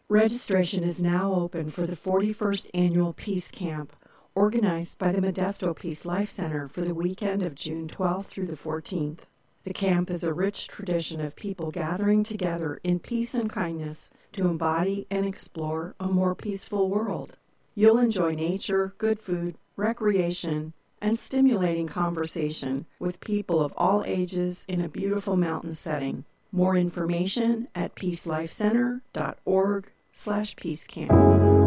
Registration is now open for the 41st Annual Peace Camp, organized by the Modesto Peace Life Center for the weekend of June 12th through the 14th. The camp is a rich tradition of people gathering together in peace and kindness to embody and explore a more peaceful world. You'll enjoy nature, good food, recreation, and stimulating conversation with people of all ages in a beautiful mountain setting. More information at peacelifecenter.org/peacecamp.